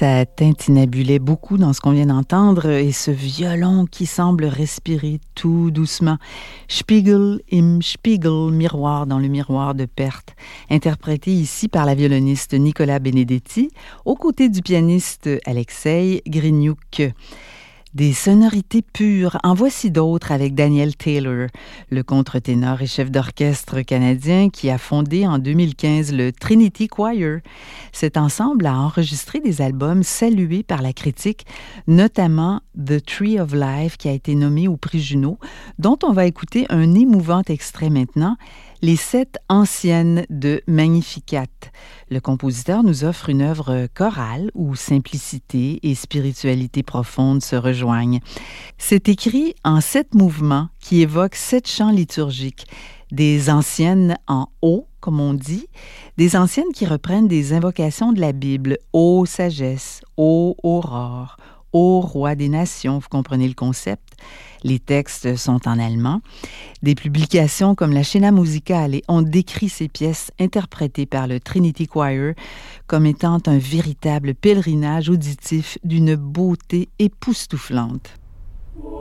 Ça tintinabulait beaucoup dans ce qu'on vient d'entendre et ce violon qui semble respirer tout doucement. Spiegel im Spiegel, miroir dans le miroir de Pärt, interprété ici par la violoniste Nicola Benedetti, aux côtés du pianiste Alexei Grignouk. Des sonorités pures, en voici d'autres avec Daniel Taylor, le contre-ténor et chef d'orchestre canadien qui a fondé en 2015 le Trinity Choir. Cet ensemble a enregistré des albums salués par la critique, notamment The Tree of Life qui a été nommé au prix Juno, dont on va écouter un émouvant extrait maintenant, Les 7 anciennes de Magnificat. Le compositeur nous offre une œuvre chorale où simplicité et spiritualité profonde se rejoignent. C'est écrit en 7 mouvements qui évoquent 7 chants liturgiques, des anciennes en haut, comme on dit, des anciennes qui reprennent des invocations de la Bible, ô sagesse, ô aurore, ô roi des nations, vous comprenez le concept. Les textes sont en allemand. Des publications comme la Scena Musicale ont décrit ces pièces interprétées par le Trinity Choir comme étant un véritable pèlerinage auditif d'une beauté époustouflante.